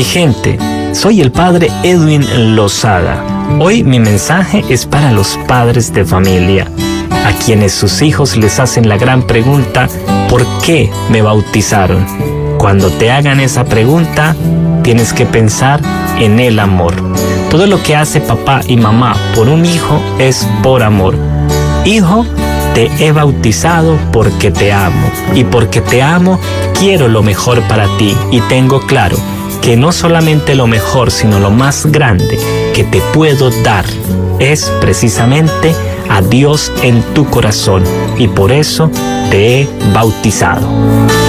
Mi gente, soy el padre Edwin Lozada. Hoy mi mensaje es para los padres de familia, a quienes sus hijos les hacen la gran pregunta: ¿por qué me bautizaron? Cuando te hagan esa pregunta, tienes que pensar en el amor. Todo lo que hace papá y mamá por un hijo es por amor. Hijo, te he bautizado porque te amo, y porque te amo quiero lo mejor para ti, y tengo claro que no solamente lo mejor, sino lo más grande que te puedo dar es precisamente a Dios en tu corazón, y por eso te he bautizado.